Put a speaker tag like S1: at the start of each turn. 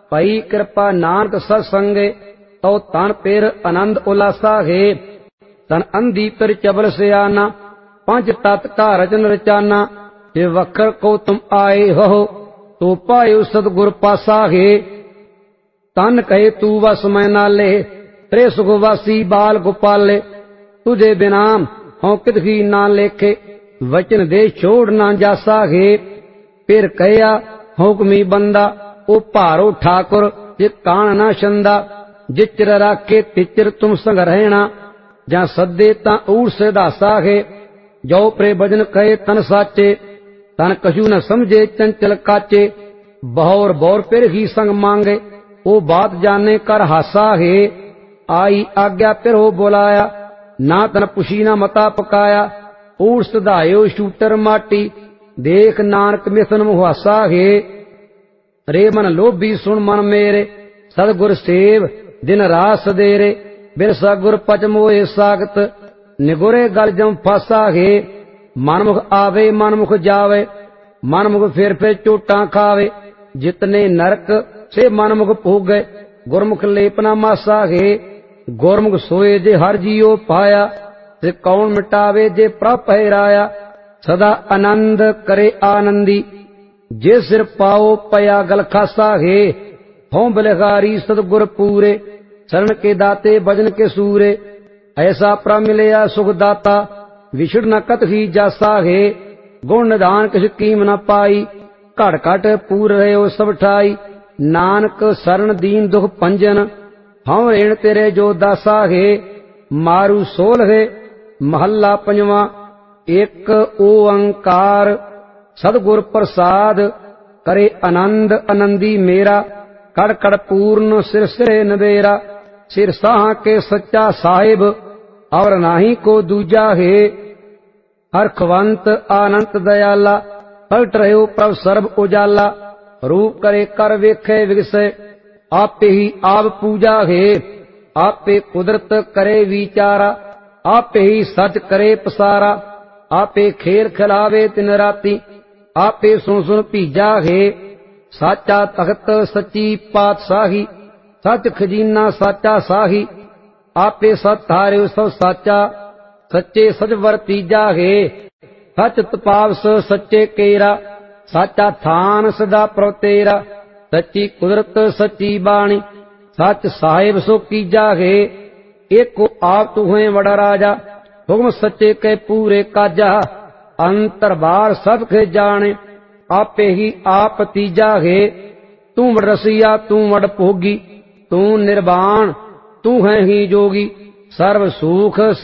S1: पई कृपा नानक सत्संगे तो तन पेर आनंद उल्लासा है। तन अंधी पर चबल सियाना पंच तत् का रचन रचाना ये वखर को तुम आए हो तो पायो सतगुर पासा है। तन कहे तू वस मैं नाले त्रे सुखवासी बाल गोपाले तुझे बिना हों कितही ना लेखे वचन दे छोड़ ना जासा है। फिर कया हुक्मी बंदा ओ भारो ठाकुर जे कान ना छंदा जिचर राखे तिचर तुम संग रहना जा सदे ता ऊर से दासा है। जो प्रे भजन कहे तन साचे तन कछु न समझे चंचल काचे बहौर बौर फिर ही संग मांगे ओ बात जाने कर हासा है। आई आज्ञा फिर हो बुलाया ना तन पुशी ना मता पकाया ऊर सधायो शूटर माटी देख नानक मिथन मुहासा है। रे मन लोभी सुन मन मेरे सतगुर सेव दिन रात सदेरे बिरसा गुर पच मोए सागत निगुरे गल जम फासा है। मनमुख आवे मनमुख जावे मनमुख फिर चोटा खावे जितने नरक से मनमुख भोगे गुरमुख लेपना मासा है। गुरमुख सोए जे हर जियो पाया ते कौन मिटावे जे प्रभ पहराया सदा आनंद करे आनंदी जे सिर पाओ पया गल खासा है। हों बलिहारी सतगुर पूरे शरण के दाते भजन के सूरे ऐसा प्रा मिलया सुख दाता विछड़ न कत ही जासा है। गुण निधान किस कीम न पाई घट घट पूर रहे सब ठाई नानक शरण दीन दुख पंजन हम रेण तेरे जो दासा है। मारू सोल है महला पंजवा एक ओंकार सतगुर प्रसाद करे आनंद आनंदी मेरा कड़ कड़ पूर्ण सिर सिरे नबेरा सिर साह के सच्चा साहिब और नाही को दूजा है। हरखवंत आनंद दयाला पलट रहे प्रभ सर्व उजाला रूप करे कर वेखे विगसे आपे ही आप पूजा है। आपे कुदरत करे विचारा आपे ही सच करे पसारा आपे खेल खिलावे दिन राती आपे सुन सुन पीजा है। साचा तख्त सच्ची पातशाही सच खजीना साचा साही आपे सत धारे सब साचा सच्चे सच वर्तीजा है। सच तपावस सच्चे केरा साचा थान सदा प्रतेरा सच्ची कुदरत सच्ची बाणी सच साहिब सो कीजा है। एको आप तू है बड़ा राजा हुक्म सच्चे के पूरे काजा अंतर बार सब के जाने आपे ही आप तीजा है। तू वड रसिया तू वड भोगी तू निर्वाण तू है ही जोगी सर्व सुख